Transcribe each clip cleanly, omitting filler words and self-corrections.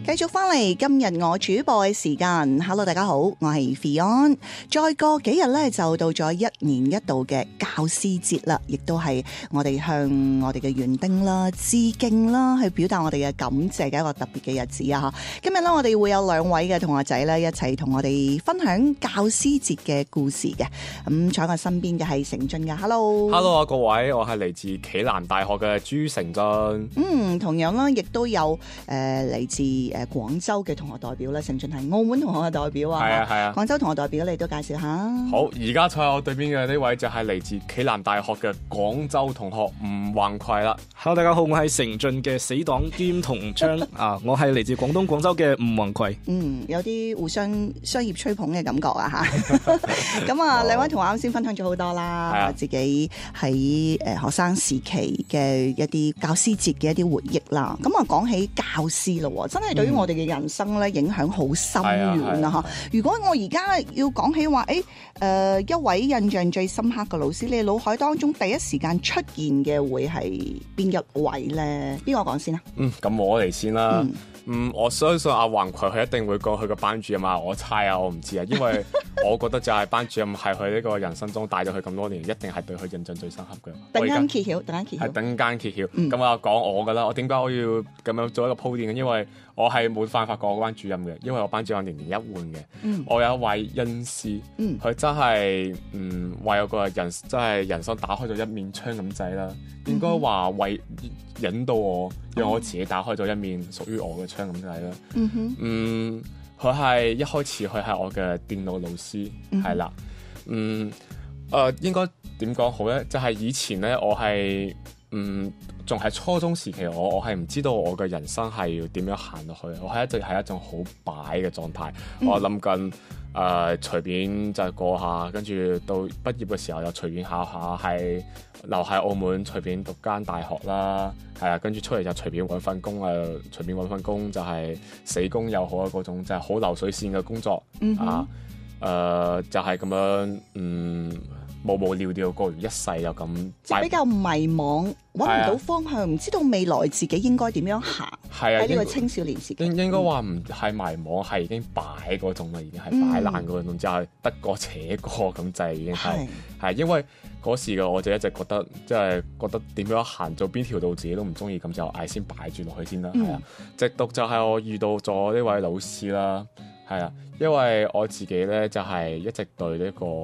繼續翻嚟今日我主播嘅時間 ，Hello 大家好，我係 Fion。再過幾日咧就到咗一年一度嘅教師節啦，亦都係我哋向我哋嘅園丁啦致敬啦，去表達我哋嘅感謝嘅一個特別嘅日子啊！今日咧我哋會有兩位嘅同學仔咧一齊同我哋分享教師節嘅故事嘅。咁坐喺我身邊嘅係成俊嘅 ，Hello 啊各位，我係嚟自暨南大學嘅朱成俊。 同樣啦，亦都有嚟自廣州嘅同學代表啦，成俊係澳門同學嘅代表啊。 係啊。 廣州同學代表你都介紹下。 好，而家坐喺我對邊嘅呢位就係嚟自暨南大學嘅廣州同學吳宏葵啦。 Hello， 大家好，我係成俊嘅死黨兼同窗啊，我係嚟自廣東廣州嘅吳宏葵。 有啲互相商業吹捧嘅感覺啊嚇。咁啊，兩位同學啱先分享咗好多啦，自己喺學生時期嘅一啲教師節嘅一啲回憶啦。咁啊，講起教師咯，真係對於我哋嘅人生咧影響好深遠啊嚇。如果我而家要講起話，一位印象最深刻嘅老師，你腦海當中第一時間出現嘅會係邊一位咧？邊個講先啊？ 咁我嚟先啦。我相信阿宏葵佢一定會講佢個班主任啊，我猜啊，我唔知啊，因為我覺得就係班主任係佢呢個人生中帶咗佢咁多年，一定係對佢印象最深刻嘅。 突然間揭曉， 係突然間揭曉。咁我講我噶啦，我點解我要咁樣做一個鋪墊嘅？因為我係冇辦法講我班主任嘅，因為我班主任年年一換嘅。我有一位恩師，佢真係為我個人真係人生打開咗一面窗咁滯啦。應該話為引導我，讓我自己打開咗一面屬於我嘅窗咁滯啦。佢係一開始佢係我嘅電腦老師，係啦。應該點講好咧？就係以前咧，我係仲係初中時期，我係唔知道我嘅人生係要點樣行落去。我係一直係一種好擺嘅狀態。我諗緊隨便就過下，跟住到畢業嘅時候又隨便考下，係留喺澳門隨便讀間大學啦。係啊，跟住出嚟就隨便揾份工啊，隨便揾份工就係死工又好啊，嗰種就係好流水線嘅工作啊。就係咁樣無聊聊過完一世就咁， 即係比較迷茫，揾唔到方向，唔知道未來自己應該點樣行。喺呢個青少年時期， 應該話唔係迷茫，係已經擺嗰種啦，已經係擺爛嗰種，就係得過且過咁滯，已經係因為嗰時嘅我就一直覺得，即係覺得點樣行做邊條路自己都唔中意，咁就嗌先擺住落去先啦。係啊，直到就係我遇到咗呢位老師啦。係啊，因為我自己咧就係一直對呢個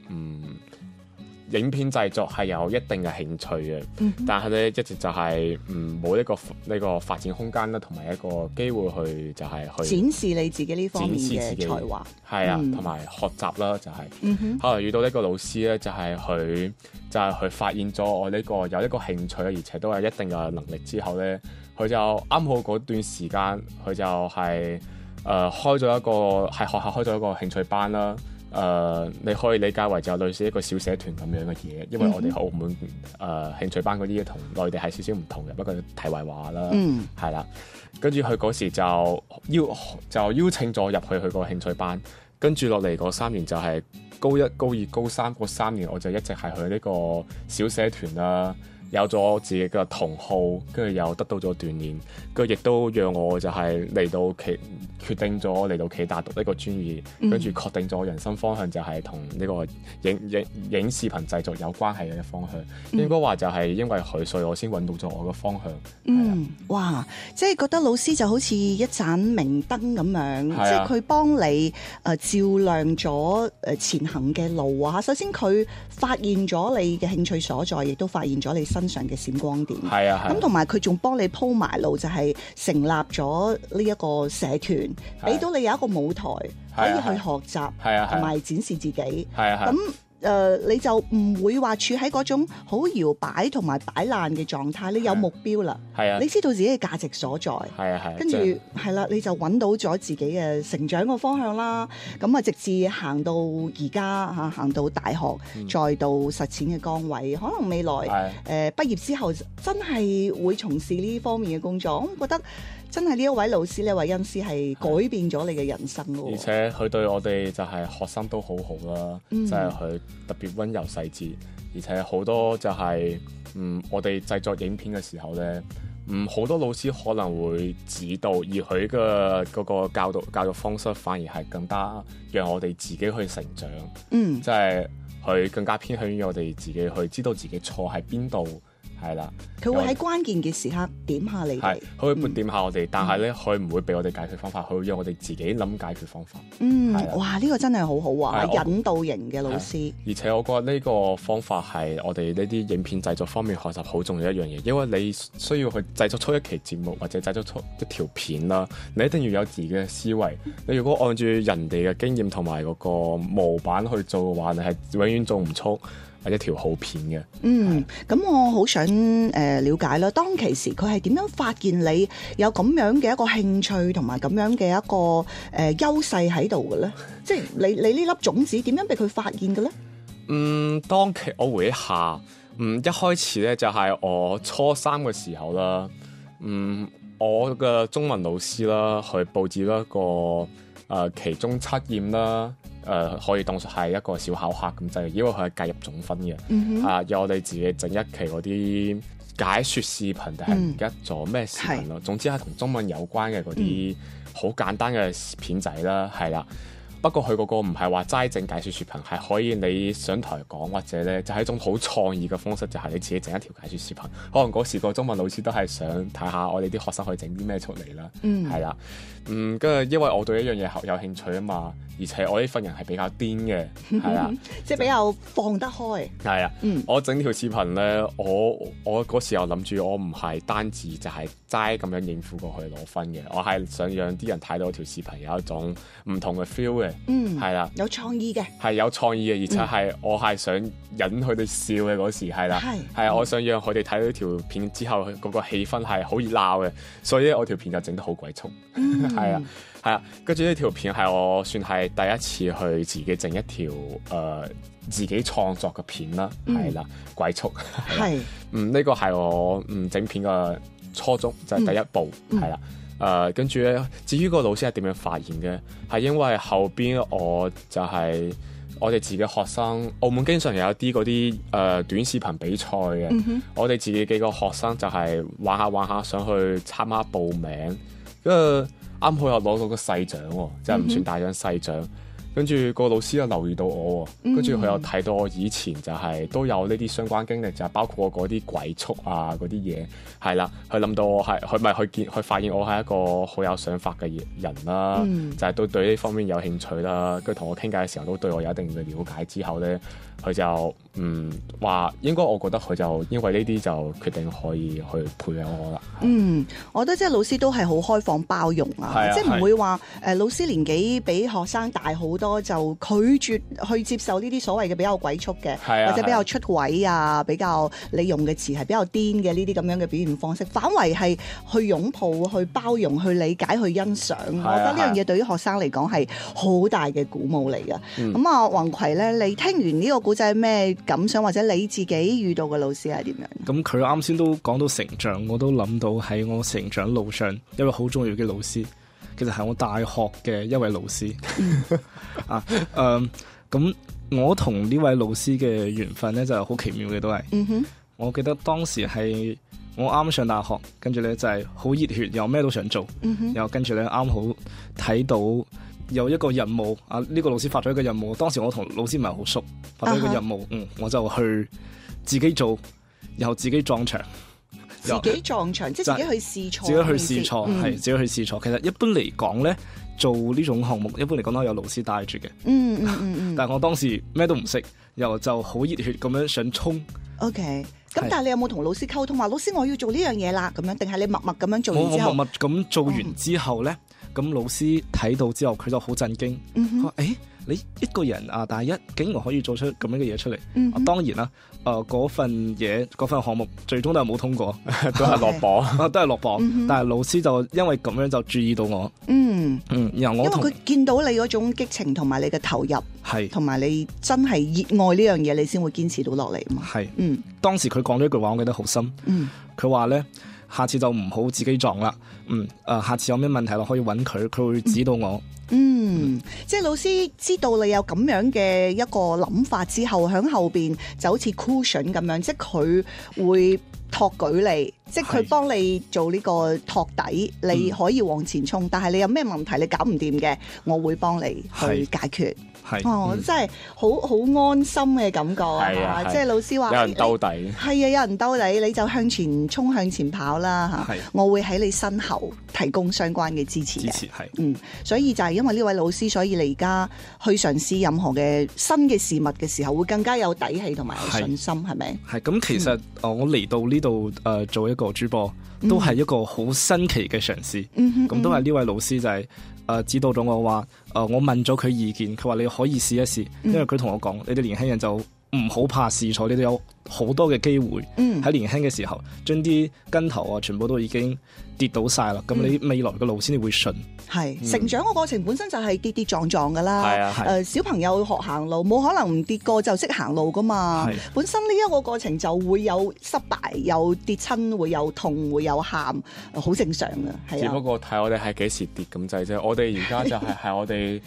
影片製作係有一定嘅興趣嘅，但係咧一直就係冇呢個發展空間啦，同埋一個機會去就係去展示你自己呢方面嘅才華。係啊，同埋學習啦，就係後來遇到呢個老師咧，就係佢發現咗我呢個有一個興趣，而且都有一定嘅能力之後咧，佢就啱好嗰段時間，佢就係開咗一個喺學校開咗一個興趣班啦。你可以理解為就類似一個小社團咁樣嘅嘢，因為我哋喺澳門興趣班嗰啲同內地係少少唔同嘅，不過題外話啦，係啦。跟住佢嗰時就邀請咗入去佢個興趣班，跟住落嚟嗰3年就係高一、高二、高3嗰3年，我就一直係去呢個小社團啦。有咗自己嘅同好，跟住又得到咗鍛鍊，跟住亦都讓我就係決定咗嚟到暨大讀呢個專業，跟住確定咗人生方向就係同呢個影視頻製作有關係嘅方向。應該話就係因為佢，所以我先揾到咗我嘅方向。 哇！即係覺得老師就好似一盞明燈咁樣，即係佢幫你照亮咗前行嘅路啊！首先佢發現咗你嘅興趣所在，亦都發現咗你身上嘅閃光點。咁同埋佢仲幫你鋪埋路，就係成立咗呢一個社團，俾到你有一個舞台可以去學習，同埋展示自己。咁你就唔會話處喺嗰種好搖擺同埋擺爛嘅狀態，你有目標啦，你知道自己嘅價值所在，跟住係啦，你就揾到咗自己嘅成長個方向啦。咁啊，直至行到而家行到大學，再到實踐嘅崗位，可能未來畢業之後真係會從事呢方面嘅工作。我覺得真係呢一位老師，呢位恩師係改變咗你嘅人生喎。 而且佢對我哋就係學生都好好啦，即係佢特別溫柔細緻，而且好多就係我哋製作影片嘅時候咧， 好多老師可能會指導，而佢嘅嗰個教育方式反而係更加讓我哋自己去成長。即係佢更加偏向於我哋自己去知道自己錯喺邊度。係啦， 佢會喺關鍵嘅時刻點下你哋， 係佢會點下我哋，但係咧佢唔會俾我哋解決方法，佢會讓我哋自己諗解決方法。 哇！呢個真係好好啊，引導型嘅老師。 而且我覺得呢個方法係我哋呢啲影片製作方面學習好重要一樣嘢，因為你需要去製作出一期節目或者製作出一條片啦，你一定要有自己嘅思維。你如果按住人哋嘅經驗同埋嗰個模板去做嘅話，你係永遠做唔出係一條好片嘅。 咁我好想了解啦。當其時佢係點樣發現你有咁樣嘅一個興趣同埋咁樣嘅一個優勢喺度嘅咧？即係你呢粒種子點樣被佢發現嘅咧？ 當期我回憶下，一開始咧就係我初三嘅時候啦。我嘅中文老師啦，去佈置咗一個期中測驗啦。可以當作係一個小考核咁滯，因為佢係計入總分嘅。有我哋自己整一期嗰啲解說視頻，定係唔記得咗咩視頻咯。總之係同中文有關嘅嗰啲好簡單嘅片仔啦，係啦。不過佢嗰個唔係話齋整解說視頻，係可以你上台講，或者咧就係一種好創意嘅方式，就係你自己整一條解說視頻。可能嗰時個中文老師都係想睇下我哋啲學生可以整啲咩出嚟啦，係啦。跟住因為我對一樣嘢有興趣啊嘛，而且我呢份人係比較癲嘅，係啦， 即係比較放得開。 係啊，我整條視頻咧，我嗰時候諗住我唔係單止就係齋咁樣應付過去攞分嘅，我係想讓啲人睇到條視頻有一種唔同嘅 feel 嘅，係啦， 有創意嘅， 係有創意嘅，而且係我係想引佢哋笑嘅嗰時，係啦，係啊，我想讓佢哋睇到條片之後，嗰個氣氛係好熱鬧嘅，所以我條片就整得好鬼速。係啊，跟住呢條片係我算係第一次去自己整一條自己創作嘅片啦，係啦，鬼速係，呢個係我整片嘅初衷，就係第一步，係啦，跟住咧，至於個老師係點樣發現嘅，係因為後邊我就係我哋自己學生，澳門經常有一啲嗰啲短視頻比賽嘅，我哋自己幾個學生就係玩下想去參加報名，跟住啱好又攞到個細獎喎，即係唔算大獎細獎。跟住個老師又留意到我喎，跟住佢又睇到我以前就係都有呢啲相關經歷，就係包括我嗰啲鬼畜啊嗰啲嘢，係啦，佢諗到我係佢發現我係一個好有想法嘅人啦，就係都對呢方面有興趣啦，跟住同我傾偈嘅時候都對我有一定嘅了解之後咧，佢就話應該我覺得佢就因為呢啲就決定可以去培養我啦。 我覺得即係老師都係好開放包容啊，即係唔會話老師年紀比學生大好多就拒絕去接受呢啲所謂嘅比較鬼畜嘅，或者比較出位啊，比較你用嘅詞係比較癲嘅呢啲咁樣嘅表現方式，反為係去擁抱、去包容、去理解、去欣賞。我覺得呢樣嘢對於學生嚟講係好大嘅鼓舞嚟㗎。咁啊，宏葵咧，你聽完呢個故仔咩感想，或者你自己遇到嘅老師係點樣？ 咁佢啱先都講到成長，我都諗到喺我成長路上一位好重要嘅老師，其實係我大學嘅一位老師。咁我同呢位老師嘅緣分咧就係好奇妙嘅，都係。我記得當時係我啱上大學，跟住咧就係好熱血，又咩都想做，然後跟住咧啱好睇到有一個任務啊，呢個老師發咗一個任務，當時我同老師唔係好熟，發咗一個任務，我就去自己做，然後自己撞牆。 自己撞牆，即係自己去試錯。 自己去試錯，係自己去試錯。其實一般嚟講咧，做呢種項目，一般嚟講都有老師帶住嘅。但係我當時咩都唔識，又就好熱血咁樣想衝。 OK，咁但係你有冇同老師溝通話，老師我要做呢樣嘢啦？咁樣，定係你默默咁樣做完之後？ 我默默咁做完之後咧，咁老師睇到之後，佢就好震驚。佢話：你一個人啊，大一竟然可以做出咁樣嘅嘢出嚟。當然啦，嗰份項目最終都係冇通過， 都係落榜， 都係落榜。但係老師就因為咁樣就注意到我。然後我因為佢見到你嗰種激情同埋你嘅投入， 係同埋你真係熱愛呢樣嘢，你先會堅持到落嚟嘛。 係，當時佢講咗一句話，我記得好深。佢話咧，下次就唔好自己撞啦， 下次有咩問題我可以揾佢，佢會指導我。 即係老師知道你有咁樣嘅一個諗法之後，喺後邊就好似 cushion 咁樣，即係佢會托舉你，即係佢幫你做呢個托底，你可以往前衝。但係你有咩問題你搞唔掂嘅，我會幫你去解決。真係好安心嘅感覺啊！即係老師話有人兜底， 係啊，有人兜底，你就向前衝向前跑啦嚇！我會喺你身後提供相關嘅支持嘅。所以就係因為呢位老師，所以你而家去嘗試任何嘅新嘅事物嘅時候，會更加有底氣同埋有信心，係咪？係咁， 其實我嚟到呢度做一個主播，都係一個好新奇嘅嘗試。咁都係呢位老師就係指導咗我話，我問咗佢意見，佢話你可以試一試，因為佢同我講，你哋年輕人就唔好怕試錯，你哋有好多嘅機會喺年輕嘅時候，將啲根頭全部都已經跌倒晒啦，咁你未來嘅路先至會順。 成長嘅過程本身就係跌跌撞撞噶啦。小朋友學行路冇可能唔跌過就識行路噶嘛。本身呢一個過程就會有失敗，有跌親，會有痛，會有喊，好正常嘅。 只不過睇我哋係幾時跌咁滯啫。我哋而家就係我哋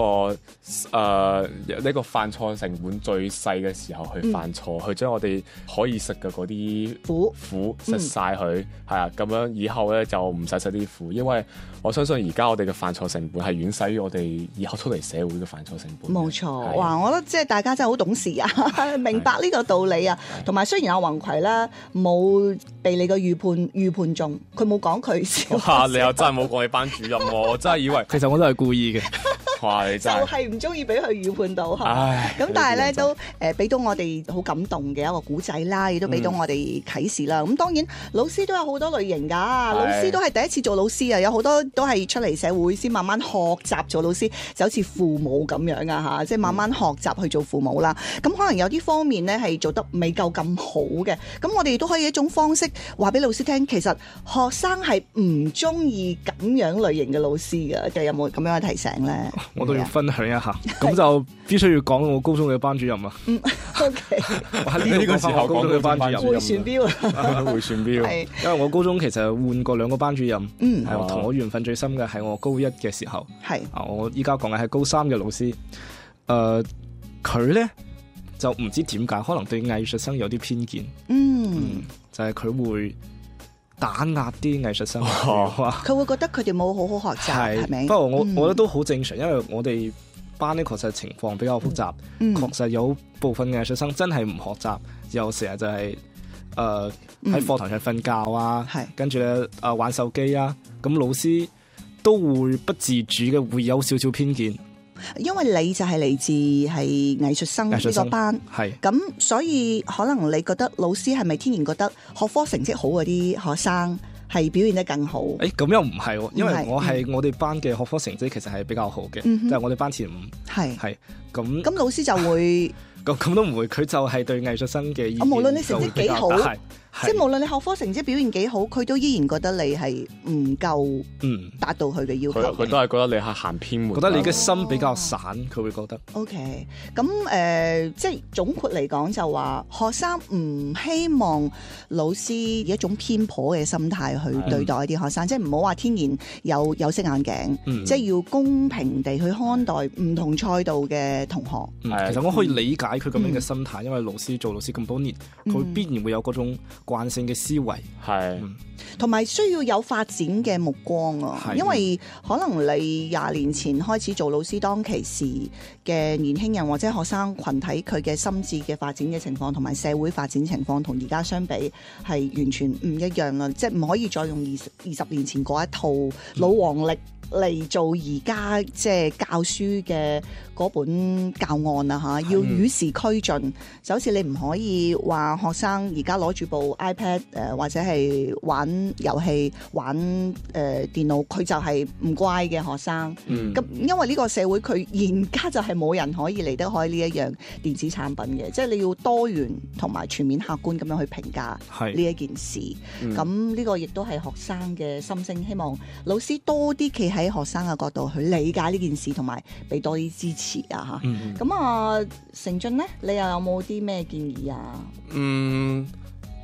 呢個犯錯成本最細嘅時候去犯錯，去將我哋可以食嘅嗰啲苦食晒佢，咁樣以後咧就唔使食啲苦，因為我相信而家我哋嘅犯錯成本係遠細於我哋以後出嚟社會嘅犯錯成本。 冇錯，哇！我覺得即係大家真係好懂事啊，明白呢個道理啊。同埋雖然阿宏葵咧冇被你嘅預判中，佢冇講佢笑。 你又真係冇講你班主任喎，我真係以為其實我都係故意嘅。 你真就係唔中意俾佢預判到嚇。咁但係咧都俾到我哋好感動嘅一個古仔啦，亦都俾到我哋啟示啦。咁當然老師都有好多類型㗎，老師都係第一次做老師啊，有好多都係出嚟社會先慢慢學習做老師，就好似父母咁樣啊嚇，即係慢慢學習去做父母啦。咁可能有啲方面咧係做得未夠咁好嘅，咁我哋都可以一種方式話俾老師聽，其實學生係唔中意咁樣類型嘅老師嘅，就有冇咁樣嘅提醒咧？ 我都要分享一下，咁就必須要講我高中嘅班主任啊。 OK， 喺呢個時候講到班主任， 回旋鏢啊， 回旋鏢。 因為我高中其實換過2個班主任，同我緣分最深嘅係我高一嘅時候。我依家講嘅係高3嘅老師。佢咧就唔知點解，可能對藝術生有啲偏見。就係佢會打壓啲藝術生， 佢會覺得佢哋冇好好學習，係咪？ 不過我覺得都好正常，因為我哋班呢確實情況比較複雜，確實有部分藝術生真係唔學習，又成日就係喺課堂上瞓覺啊，跟住咧玩手機啊，咁老師都會不自主嘅會有少少偏見。 因為你就係嚟自係藝術生呢個班，咁所以可能你覺得老師係咪天然覺得學科成績好嗰啲學生係表現得更好？ 咁又唔係喎，因為我哋班嘅學科成績其實係比較好嘅，就係我哋班前5。係咁老師就會咁都唔會，佢就係對藝術生嘅意見。 無論你成績幾好，即係無論你學科成績表現幾好，佢都依然覺得你係唔夠達到佢嘅要求。 佢都係覺得你係行偏門， 覺得你嘅心比較散，佢會覺得。 OK， 咁即係總括嚟講就話，學生唔希望老師以一種偏頗嘅心態去對待一啲學生，即係唔好話天然有色眼鏡，即係要公平地去看待唔同賽道嘅同學。 其實我可以理解佢咁樣嘅心態，因為老師做老師咁多年，佢必然會有嗰種慣性嘅思維， 同埋需要有發展嘅目光啊！因為可能你20年前開始做老師，當其時嘅年輕人或者學生群體，佢嘅心智嘅發展嘅情況同埋社會發展情況同而家相比係完全唔一樣啦，即係唔可以再用20年前嗰一套老黃歷嚟做而家即係教書嘅嗰本教案啊嚇，要與時俱進，就好似你唔可以話學生而家攞住部 iPad 或者係玩遊戲玩電腦，佢就係唔乖嘅學生。咁因為呢個社會佢而家就係冇人可以離得開呢一樣電子產品嘅，即係你要多元同埋全面客觀咁樣去評價呢一件事。咁呢個亦都係學生嘅心聲，希望老師多啲企喺學生嘅角度去理解呢件事，同埋俾多啲支持啊嚇。咁成俊呢，你又有冇啲咩建議啊？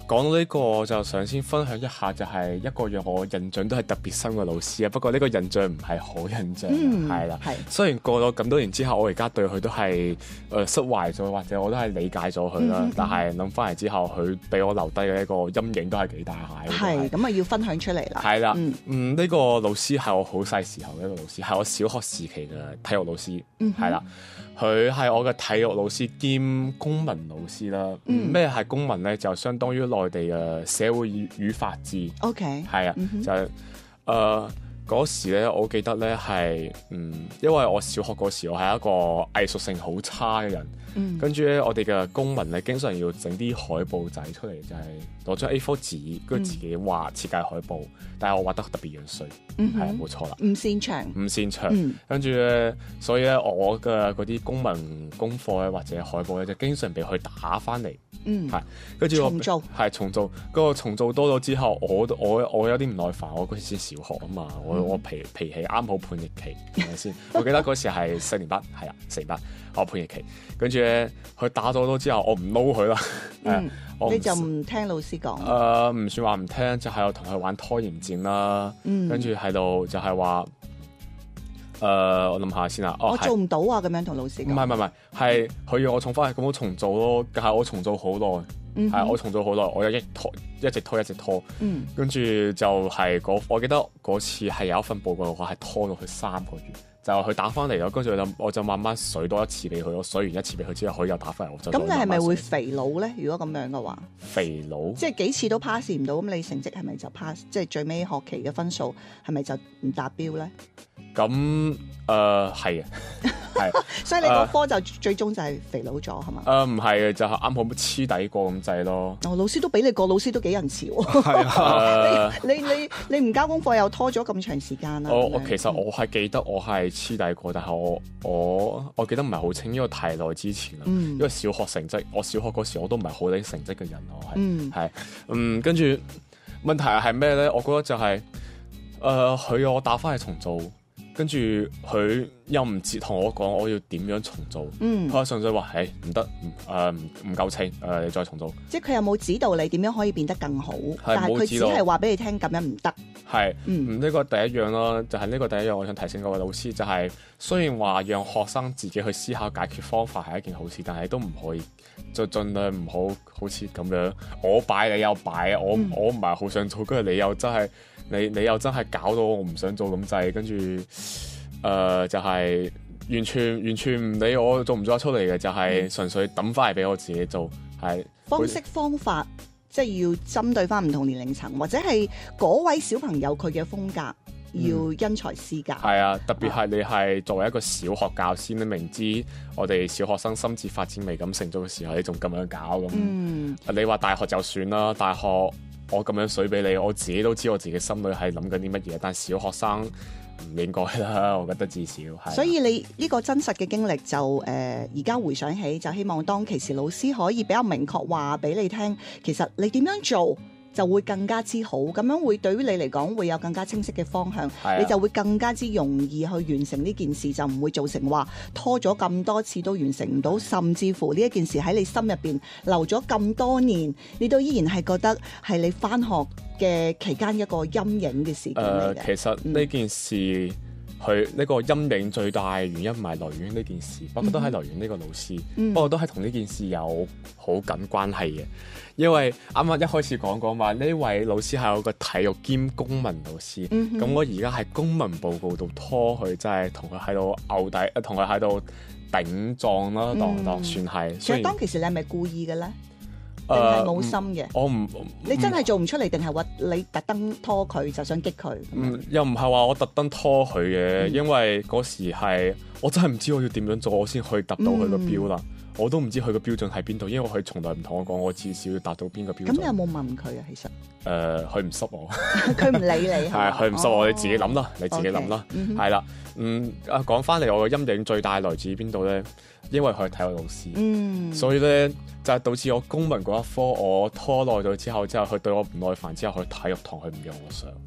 講到呢個，我就想先分享一下，就係一個讓我印象都係特別深嘅老師啊。不過呢個印象唔係好印象，係啦。雖然過咗咁多年之後，我而家對佢都係釋懷咗，或者我都係理解咗佢啦。但係諗翻嚟之後，佢俾我留低嘅一個陰影都係幾大下。 係咁啊，要分享出嚟啦。 係啦，呢個老師係我好細時候嘅一個老師，係我小學時期嘅體育老師，係啦。佢係我嘅體育老師兼公民老師啦。咩係公民咧？就相當於內地嘅社會與法治。OK， 係啊，就係嗰時咧，我記得咧係因為我小學嗰時我係一個藝術性好差嘅人，跟住咧我哋嘅公民咧經常要整啲海報仔出嚟，就係攞張 A4 紙，跟住自己畫設計海報，但係我畫得特別樣衰，係冇錯啦，唔擅長，跟住咧，所以咧我嘅嗰啲公民功課咧或者海報咧就經常被佢打翻嚟，係跟住重做，嗰個重做多咗之後，我有啲唔耐煩，我嗰時先小學啊嘛，我脾氣啱好叛逆期，係咪先？我記得嗰時係4年班，係啊4年班，我叛逆期，跟住咧佢打咗多之後，我唔撈佢啦， 你就唔聽老師講？ 唔算話唔聽，就係我同佢玩拖延戰啦，跟住喺度就係話，我諗下先啦， 我做唔到啊，咁樣同老師講？ 唔係，係佢要我重翻去咁我重做咯，但係我重做好耐，係我重做好耐，我一直拖，跟住就係我記得嗰次係有一份報告嘅話係拖咗佢3個月。就佢打翻嚟咯，跟住我就慢慢水多一次俾佢，我水完一次俾佢之後，佢又打翻嚟，我就咁。你係咪會肥佬咧？如果咁樣嘅話，肥佬即係幾次都 pass 唔到，咁你成績係咪就 pass？即係最尾學期嘅分數係咪就唔達標咧？咁係啊，係，所以你嗰科就最終就係肥佬咗係嘛？唔係嘅，就係啱好黐底過咁滯咯。老師都俾你過，老師都幾仁慈喎。係啊，你唔交功課又拖咗咁長時間啦。我其實我係記得我係黐底過，但係我記得唔係好清，因為太耐之前啦。因為小學成績，我小學嗰時我都唔係好拎成績嘅人，我係跟住問題係咩咧？我覺得就係佢要我打翻去重做。跟住佢又唔接同我講我要點樣重做，佢純粹話唔得，唔夠稱，你再重做。即係佢有冇指導你點樣可以變得更好？但係佢只係話俾你聽咁樣唔得。係，呢個第一樣咯，就係呢個第一樣我想提醒各位老師，就係雖然話讓學生自己去思考解決方法係一件好事，但係都唔可以就盡量唔好似咁樣，我擺你又擺，我唔係好想做，跟住你又真係。你又真係搞到我唔想做咁滯，跟住就係完全唔理我做唔做得出嚟嘅，就係純粹抌翻嚟俾我自己做。係方式方法，即係要針對翻唔同年齡層，或者係嗰位小朋友佢嘅風格，要因材施教。係啊，特別係你係作為一個小學教師，你明知我哋小學生心智發展未咁成熟嘅時候，你仲咁樣搞咁。你話大學就算啦，大學。我咁樣水俾你，我自己都知我自己心裏係諗緊啲乜嘢，但小學生唔應該啦，我覺得至少係。所以你呢個真實嘅經歷就而家回想起，就希望當其時老師可以比較明確話俾你聽，其實你點樣做就會更加之好，咁樣會對於你嚟講會有更加清晰嘅方向，你就會更加之容易去完成呢件事，就唔會造成話拖咗咁多次都完成唔到，甚至乎呢一件事喺你心入邊留咗咁多年，你都依然係覺得係你返學嘅期間一個陰影嘅事件嚟嘅。其實呢件事佢呢個陰影最大原因唔係來源於呢件事，不過都係來源呢個老師，不過都係同呢件事有好緊關係嘅。因為啱啱一開始講話呢位老師係我個體育兼公民老師，咁我而家喺公民報告度拖佢，真係同佢喺度拗底，同佢喺度頂撞啦，當算係。其實當其時你係咪故意嘅咧？定係冇心嘅？我唔，你真係做唔出嚟，定係話你特登拖佢就想激佢？又唔係話我特登拖佢嘅，因為嗰時係我真係唔知我要點樣做，我先可以達到佢個標啦。我都唔知佢個標準喺邊度，因為佢從來唔同我講，我至少要達到邊個標準。咁你有冇問佢啊？其實佢唔濕我，佢唔理你係佢唔濕我，你自己諗啦，你自己諗啦，係啦。講翻嚟，我嘅陰影最大來自邊度咧？因為佢係體育老師，所以咧就係導致我公民嗰一科我拖耐咗之後，佢對我唔耐煩之後，去體育堂佢唔讓我上。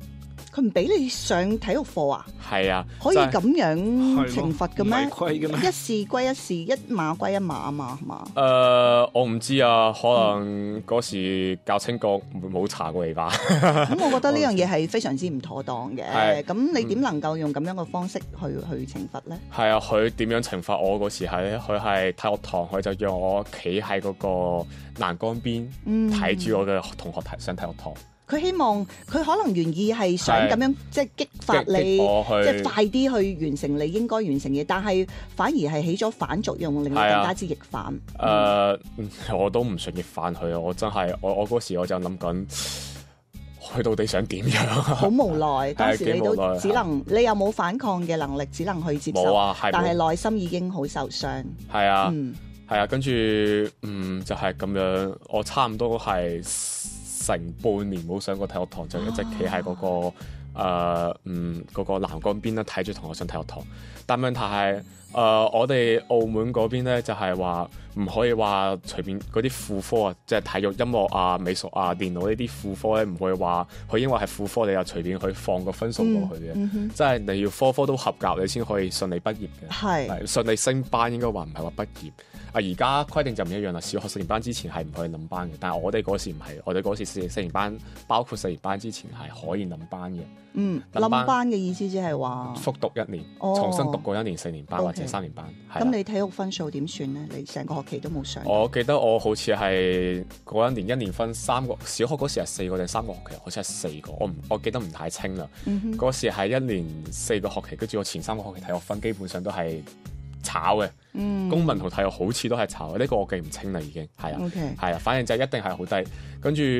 佢唔俾你上體育課啊？ 係啊， 可以咁樣懲罰嘅咩？ 違規嘅咩？ 一試歸一試，一碼歸一碼啊嘛，係嘛？ 我唔知啊，可能嗰時教青局冇查過你吧。 咁我覺得呢樣嘢係非常之唔妥當嘅。咁你點能夠用咁樣嘅方式去懲罰咧？係啊，佢點樣懲罰我嗰時係咧？佢係體育堂，佢就讓我企喺嗰個欄杆邊睇住我嘅同學上體育堂。 佢希望佢可能原意係想咁樣即係激發你，即係快啲去完成你應該完成嘅，但係反而係起咗反作用，令你更加之逆反。 我都唔想逆反佢啊！我真係我嗰時我就諗緊，佢到底想點樣？好無奈，當時你都只能，你又冇反抗嘅能力，只能去接受。但係內心已經好受傷。係啊， 係啊，跟住就係咁樣，我差唔多係成半年冇上過體育堂，就一直企喺嗰個嗰個欄杆邊啦，睇住同學上體育堂。但問題係我哋澳門嗰邊咧，就係話唔可以話隨便嗰啲副科啊，即係體育、音樂啊、美術啊、電腦呢啲副科咧，唔會話佢因為係副科，你又隨便去放個分數過去嘅。即係你要科科都合格，你先可以順利畢業嘅。係順利升班，應該話唔係話畢業。而家規定就唔一樣啦。小學4年班之前係唔可以冧班嘅，但係我哋嗰時唔係，我哋嗰時4年班，包括4年班之前係可以冧班嘅。 冧班嘅意思即係話復讀1年，重新讀過1年4年班或者3年班。咁你體育分數點算呢？你成個學期都冇上。 我記得我好似係嗰一年分3個，小學嗰時係4個定3個學期，好似係4個，我記得唔太清啦。嗰時係1年4個學期，跟住我前3個學期體育分基本上都係炒嘅。公民同體育好似都係炒嘅，呢個我記唔清啦已經。係啊，係啊，反正就一定係好低。跟住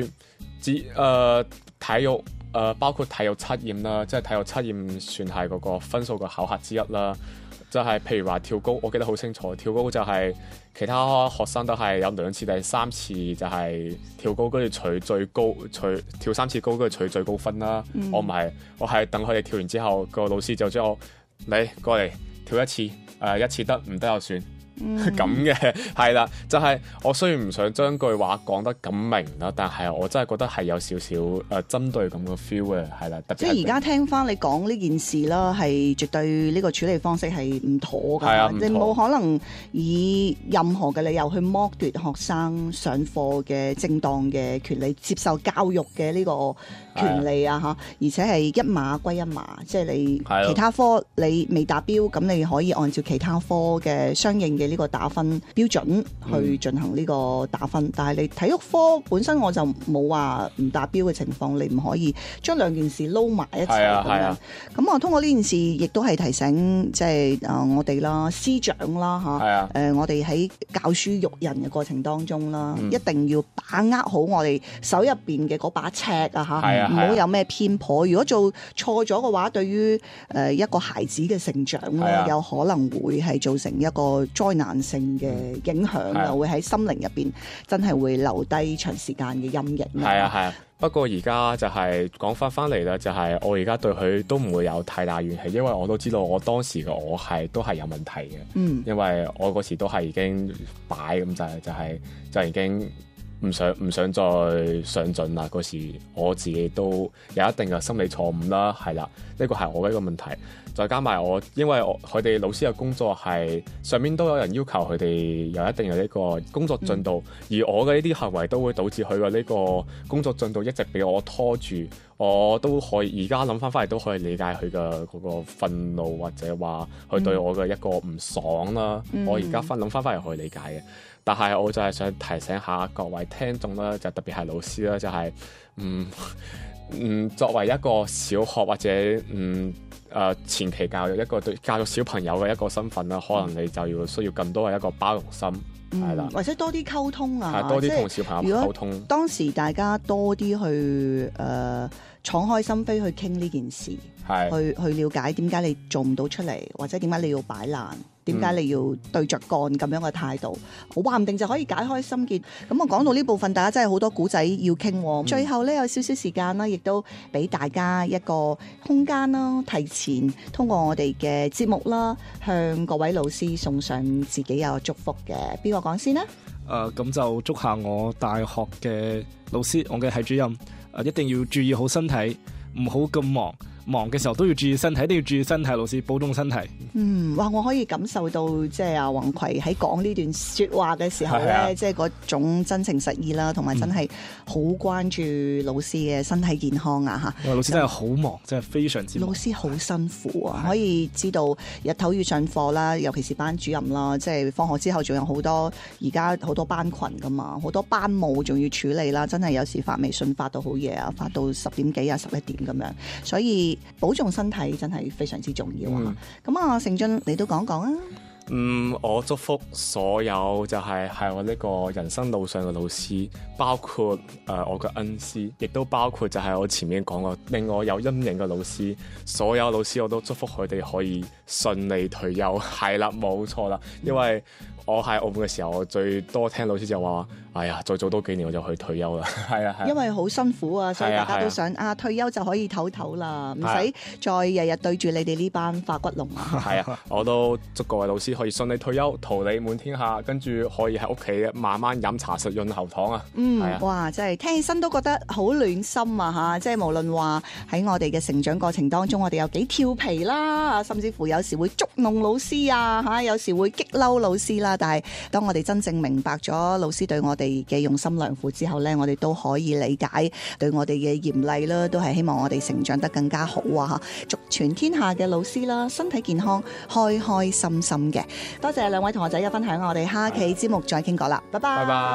體育包括體育測驗啦，即係體育測驗算係嗰個分數嘅考核之一啦。就係譬如話跳高，我記得好清楚，跳高就係其他學生都係有2次定3次就係跳高，跟住取最高，跳3次高跟住取最高分啦。我唔係，我係等佢哋跳完之後，個老師就將我你過嚟跳1次，1次得唔得就算。咁嘅係啦，就係我雖然唔想將句話講得咁明啦，但係我真係覺得係有少少針對咁嘅 feel 嘅，係啦。特別即係而家聽翻你講呢件事啦，係絕對呢個處理方式係唔妥㗎。你冇可能以任何嘅理由去剝奪學生上課嘅正當嘅權利，接受教育嘅呢個權利啊嚇，而且係一碼歸一碼，即係你其他科你未達標，咁你可以按照其他科嘅相應嘅呢個打分標準去進行呢個打分，但係你體育科本身我就冇話唔達標嘅情況，你唔可以將兩件事撈埋一齊咁樣。咁我通過呢件事，亦都係提醒即係我哋啦、師長啦嚇，我哋喺教書育人嘅過程當中啦，一定要把握好我哋手入邊嘅嗰把尺啊嚇，唔好有咩偏頗。如果做錯咗嘅話，對於一個孩子嘅成長咧，有可能會係造成一個災難性嘅影響啊，會喺心靈入邊真係會留低長時間嘅陰影。 係啊，不過而家就係講翻嚟啦，就係我而家對佢都唔會有太大怨氣，因為我都知道我當時嘅我都係有問題嘅。因為我嗰時都係已經擺咁就已經唔想再上進啦。嗰時我自己都有一定嘅心理錯誤啦，係啦，呢個係我嘅一個問題。再加埋因為佢哋老師嘅工作係上面都有人要求佢哋有一定嘅呢個工作進度，而我嘅呢啲行為都會導致佢嘅呢個工作進度一直俾我拖住。我都可以而家諗翻嚟都可以理解佢嘅嗰個憤怒，或者話佢對我嘅一個唔爽啦。我而家諗翻嚟可以理解嘅，但係我就係想提醒下各位聽眾啦，就特別係老師啦，就係作為一個小學或者前期教育一個對教育小朋友嘅一個身份啦，可能你就需要更多嘅一個包容心，係啦， 或者多啲溝通啊， 多啲同小朋友溝通。 當時大家多啲去敞開心扉去傾呢件事，去了解點解你做唔到出嚟，或者點解你要擺爛，點解你要對着幹咁樣嘅態度，我話唔定就可以解開心結。咁我講到呢部分，大家真係好多古仔要傾。最後呢，有少少時間啦，亦都俾大家一個空間啦，提前通過我哋嘅節目啦，向各位老師送上自己有祝福嘅。邊個講先呢？ 咁就祝下我大學嘅老師，我嘅系主任，一定要注意好身體， 唔好咁忙嘅時候都要注意身體，一定要注意身體，老師保重身體。 哇！我可以感受到即係阿宏葵喺講呢段說話嘅時候咧，即係嗰種真情實意啦，同埋真係好關注老師嘅身體健康啊嚇。 老師真係好忙，真係非常之忙。 老師好辛苦啊，可以知道日頭要上課啦，尤其是班主任啦，即係放學之後仲有好多而家好多班群噶嘛，好多班務仲要處理啦，真係有時發微信發到好夜啊，發到10點幾啊11點咁樣，所以保重身體真係非常之重要啊！咁啊，成俊你都講講啊。 我祝福所有就係我呢個人生路上嘅老師，包括我嘅恩師，亦都包括就係我前面講過令我有陰影嘅老師，所有老師我都祝福佢哋可以順利退休。係啦，冇錯啦，因為我喺澳門嘅時候，我最多聽老師就話：哎呀，再做多幾年我就去退休啦。係啊， 因為好辛苦啊，所以大家都想退休就可以唞唞啦，唔使再日日對住你哋呢班化骨龍啊。 係啊，我都祝各位老師可以順利退休，桃李滿天下，跟住可以喺屋企慢慢飲茶食潤喉糖啊。 哇，真係聽起身都覺得好暖心啊嚇！即係無論話喺我哋嘅成長過程當中，我哋有幾調皮啦，甚至乎有時會捉弄老師啊嚇，有時會激嬲老師啦。但係當我哋真正明白咗老師對我哋嘅用心良苦之後呢，我哋都可以理解對我哋嘅嚴厲啦，都係希望我哋成長得更加好啊！祝全天下嘅老師啦，身體健康，開開心心嘅。多謝兩位同學仔嘅分享，我哋下期節目再傾過啦，拜拜。